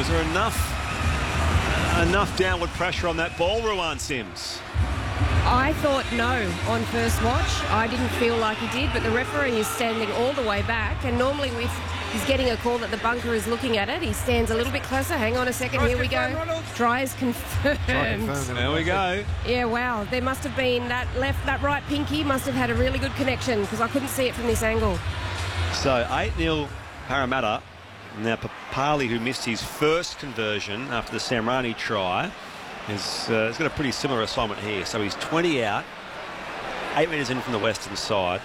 Was there enough downward pressure on that ball, Ruan Sims? I thought no on first watch. I didn't feel like he did, but the referee is standing all the way back, and normally if he's getting a call that the bunker is looking at it, he stands a little bit closer. Hang on a second, here we go. Try is confirmed. There we go. Yeah, wow. There must have been that right pinky must have had a really good connection because I couldn't see it from this angle. So 8-0 Parramatta. Now Papali, who missed his first conversion after the Samrani try, has got a pretty similar assignment here. So he's 20 out, 8 metres in from the western side.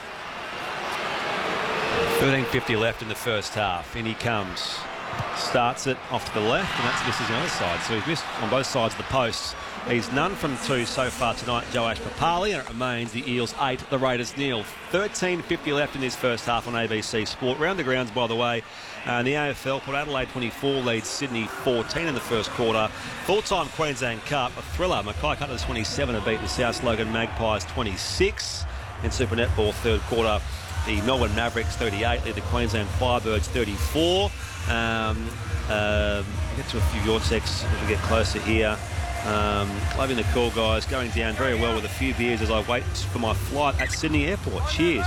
13:50 left in the first half. In he comes. Starts it off to the left, and that's misses the other side. So he's missed on both sides of the posts. He's none from 2 so far tonight, Joash Papali, and it remains the Eels 8, the Raiders 0. 13:50 left in this first half on ABC Sport. Round the grounds, by the way. And the AFL, Port Adelaide 24 leads Sydney 14 in the first quarter. Full-time Queensland Cup, a thriller. Mackay Cutters 27 have beaten South Logan Magpies 26. In Super Netball, third quarter, the Melbourne Mavericks 38 lead the Queensland Firebirds 34. We'll get to a few yard checks as we get closer here. Loving the call, guys. Going down very well with a few beers as I wait for my flight at Sydney Airport. Cheers,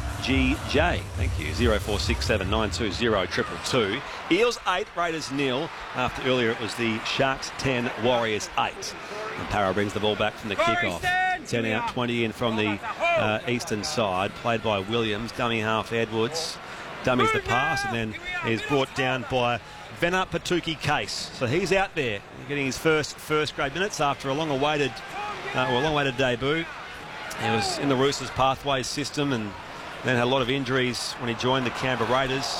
PGJ. Thank you. 0467 920 222. Eels 8, Raiders 0. After earlier it was the Sharks 10, Warriors 8. And Parra brings the ball back from the kickoff. 10 out, 20 in from the eastern side. Played by Williams. Dummy half Edwards. Dummies the pass and then is brought down by Vena Patuki Case. So he's out there getting his first grade minutes after a long-awaited debut. He was in the Roosters pathways system and then had a lot of injuries when he joined the Canberra Raiders.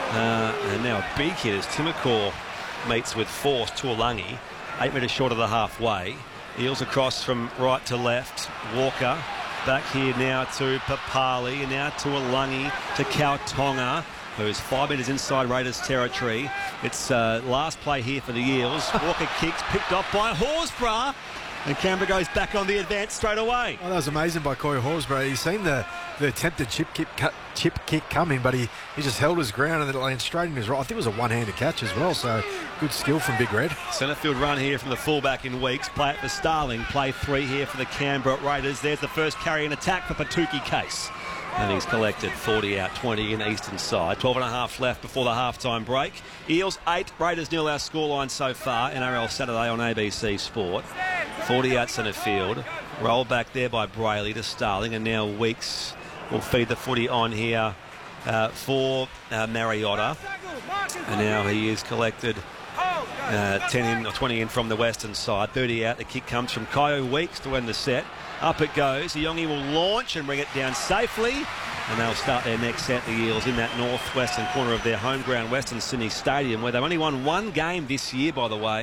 And now a big hit as Timokor meets with force Tuolangi, 8 metres short of the halfway. Eels across from right to left. Walker back here now to Papali and now to Tuolangi to Kautonga, who's 5 metres inside Raiders territory. It's last play here for the Eels. Walker kicks, picked up by Horsburgh, and Canberra goes back on the advance straight away. Oh, that was amazing by Corey Horsburgh. He's seen the attempted chip kick coming, but he just held his ground and then it landed straight in his right. I think it was a one-handed catch as well, so good skill from Big Red. Centre field run here from the fullback in Weeks. Play it for Starling. Play 3 here for the Canberra Raiders. There's the first carry and attack for Patuki Case. And he's collected 40 out, 20 in the eastern side. 12 and a half left before the half-time break. Eels 8, Raiders 0 our scoreline so far. NRL Saturday on ABC Sport. 40 out centre field. Roll back there by Brayley to Starling. And now Weeks will feed the footy on here for Mariotta. And now he is collected 10 in or 20 in from the western side. 30 out. The kick comes from Kyo Weeks to end the set. Up it goes. Iongi will launch and bring it down safely. And they'll start their next set, the Eels, in that northwestern corner of their home ground, Western Sydney Stadium, where they've only won one game this year, by the way.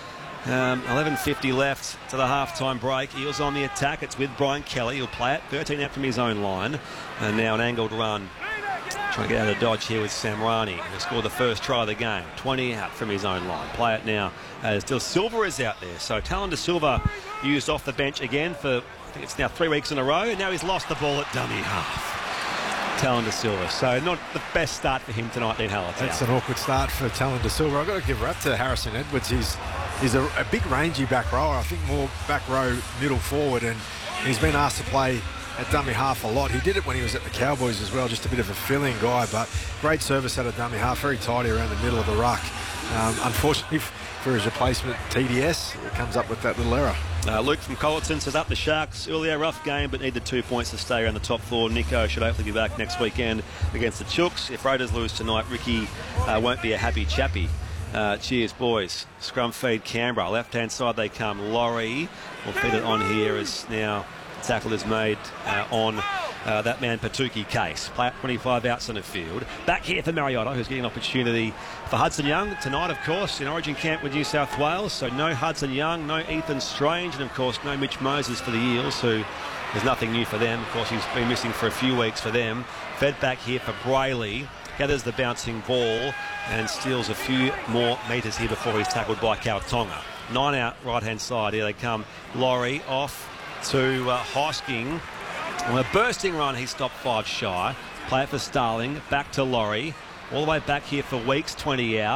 11:50 left to the half-time break. Eels on the attack. It's with Brian Kelly. He'll play it 13 out from his own line. And now an angled run. Trying to get out of dodge here with Samrani, who scored the first try of the game. 20 out from his own line. Play it now as De Silva is out there. So Talon De Silva used off the bench again for, I think it's now 3 weeks in a row. And now he's lost the ball at dummy half. Talon De Silva. So not the best start for him tonight, Dean Hallertau. That's an awkward start for Talon De Silva. I've got to give rap to Harrison Edwards. He's a big rangy back rower. I think more back row middle forward, and he's been asked to play at dummy half a lot. He did it when he was at the Cowboys as well, just a bit of a filling guy, but great service out of dummy half, very tidy around the middle of the ruck. Unfortunately for his replacement, TDS, it comes up with that little error. Luke from Colleton says up the Sharks earlier, rough game, but need the 2 points to stay around the top 4. Nico should hopefully be back next weekend against the Chooks. If Raiders lose tonight, Ricky won't be a happy chappy. Cheers, boys. Scrum feed Canberra. Left-hand side they come. Laurie will feed it on here as now tackle is made on that man Patuki Case. Play at 25 out centre field. Back here for Mariotta, who's getting an opportunity for Hudson Young tonight, of course, in Origin camp with New South Wales. So no Hudson Young, no Ethan Strange, and of course no Mitch Moses for the Eels, who there's nothing new for them. Of course, he's been missing for a few weeks for them. Fed back here for Brayley. Gathers the bouncing ball and steals a few more metres here before he's tackled by Kautonga. 9 out right-hand side. Here they come. Laurie off to Hosking. On a bursting run, he stopped 5 shy. Play it for Starling. Back to Laurie. All the way back here for Weeks, 20 out.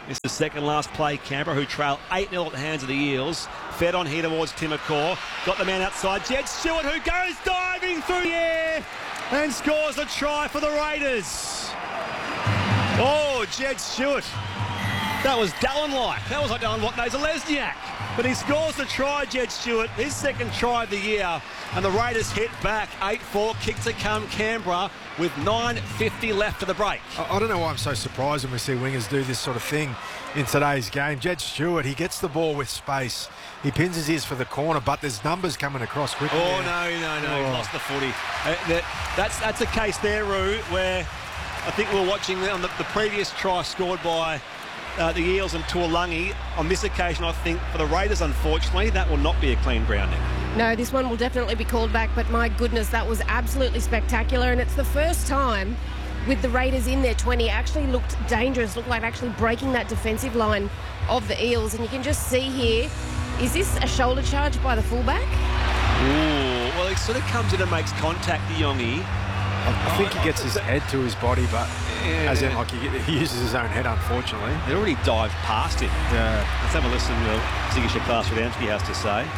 It's the second last play. Canberra, who trail 8-0 at the hands of the Eels. Fed on here towards Timokor. Got the man outside. Jed Stewart, who goes diving through the air and scores a try for the Raiders. Oh, Jed Stewart. That was Dallin-like. That was like Dallin Watney-Zelezniak. But he scores the try, Jed Stewart, his second try of the year. And the Raiders hit back 8-4, kick to come Canberra with 9:50 left of the break. I don't know why I'm so surprised when we see wingers do this sort of thing in today's game. Jed Stewart, he gets the ball with space. He pins his ears for the corner, but there's numbers coming across quickly. Oh, no. He lost the footy. That's a case there, Roo, where I think we were watching on the previous try scored by the Eels and Tuolungi. On this occasion, I think, for the Raiders, unfortunately, that will not be a clean grounding. No, this one will definitely be called back, but my goodness, that was absolutely spectacular, and it's the first time with the Raiders in their 20 actually looked dangerous, looked like actually breaking that defensive line of the Eels, and you can just see here, is this a shoulder charge by the fullback? Ooh, well, he sort of comes in and makes contact, Yongi. I think he gets his head to his body, but as in, like, he uses his own head, unfortunately. They already dived past him. Yeah. Let's have a listen to what Ziggy Shaklas-Radamski has to say.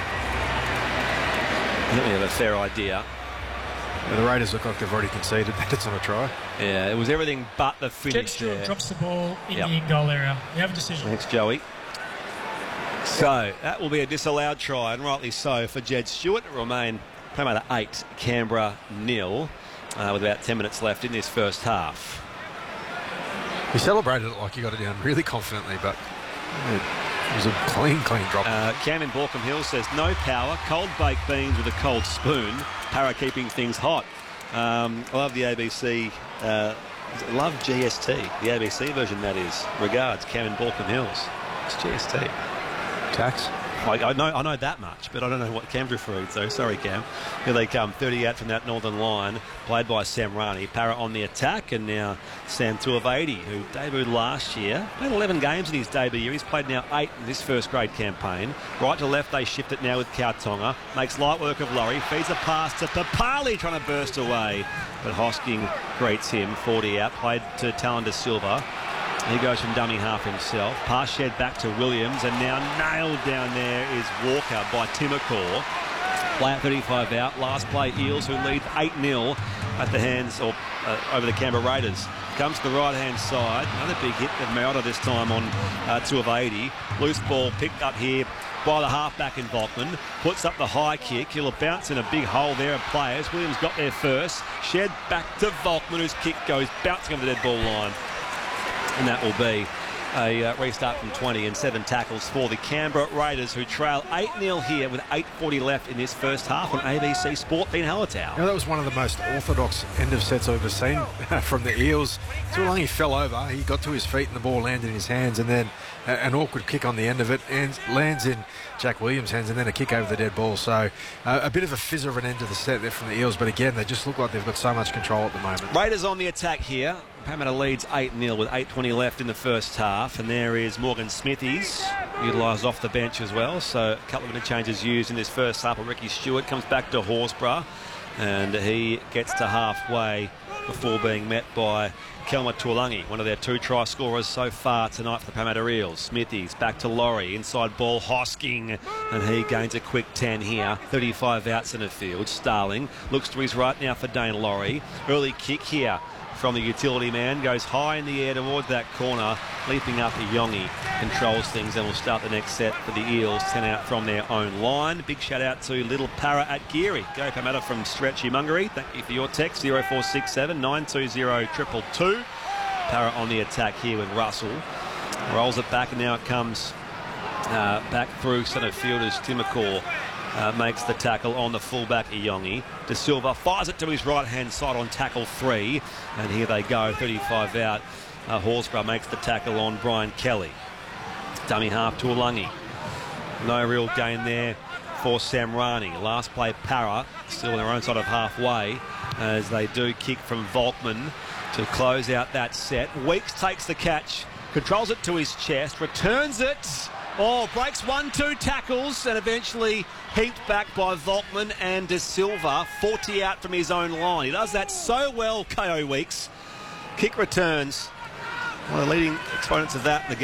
I think we have a fair idea. Yeah, the Raiders look like they've already conceded that it's not a try. Yeah, it was everything but the finish. Jed Stewart drops the ball in the in-goal area. You have a decision. Thanks, Joey. So, that will be a disallowed try, and rightly so, for Jed Stewart. It will remain Parramatta 8, Canberra 0, with about 10 minutes left in this first half. He celebrated it like he got it down really confidently, but it was a clean drop. Cam in Borkham Hill says, no power, cold baked beans with a cold spoon, Para keeping things hot. I love the ABC, love GST, the ABC version that is. Regards, Cam in Borkham Hills. It's GST. Tax. I know that much, but I don't know what Cam's referring to. Sorry, Cam. Here they come, 30 out from that northern line, played by Sam Rani. Para on the attack, and now Sam Tuivasa, who debuted last year. Played 11 games in his debut year. He's played now 8 in this first grade campaign. Right to left, they shift it now with Kautonga. Makes light work of Laurie. Feeds a pass to Papali, trying to burst away. But Hosking greets him, 40 out. Played to Talon De Silva. He goes from dummy half himself. Pass shed back to Williams, and now nailed down there is Walker by Timokor. Play at 35 out. Last play, Eels, who lead 8-0 at the hands or over the Canberra Raiders. Comes to the right-hand side. Another big hit of Marotta this time on Tuivasa. Loose ball picked up here by the halfback in Volkman. Puts up the high kick. He'll bounce in a big hole there of players. Williams got there first. Shed back to Volkman, whose kick goes bouncing over the dead ball line. And that will be a restart from 20 and 7 tackles for the Canberra Raiders, who trail 8-0 here with 8:40 left in this first half on ABC Sport. Dean Hallertau. That was one of the most orthodox end of sets I've ever seen from the Eels. Tuolungi fell over, he got to his feet and the ball landed in his hands, and then an awkward kick on the end of it and lands in Jack Williams' hands, and then a kick over the dead ball. So a bit of a fizzer of an end to the set there from the Eels, but again, they just look like they've got so much control at the moment. Raiders on the attack here. Parramatta leads 8-0 with 8:20 left in the first half, and there is Morgan Smithies, utilised off the bench as well, so a couple of interchanges used in this first half. Ricky Stewart comes back to Horsburgh, and he gets to halfway before being met by Kelma Tuolungi, one of their 2 try scorers so far tonight for the Parramatta Eels. Smithies back to Laurie, inside ball Hosking, and he gains a quick 10 here. 35 out centre field. Starling looks to his right now for Dane Laurie. Early kick here from the utility man, goes high in the air towards that corner, leaping up Yongi, controls things, and will start the next set for the Eels, 10 out from their own line. Big shout out to Little Para at Geary. Go Parramatta from Stretchy Mungary. Thank you for your text, 0467 920 222. Para on the attack here with Russell. Rolls it back, and now it comes back through centre fielders. Timokor makes the tackle on the fullback Yongi. De Silva fires it to his right-hand side on tackle 3. And here they go, 35 out. Horsburgh makes the tackle on Brian Kelly. Dummy half to Tuolungi. No real gain there for Sam Rani. Last play, Para, still on their own side of halfway, as they do kick from Volkman to close out that set. Weeks takes the catch, controls it to his chest, returns it. Oh, breaks 1-2 tackles, and eventually heaped back by Volkman and De Silva, 40 out from his own line. He does that so well, K.O. Weeks. Kick returns. One of the leading exponents of that in the game.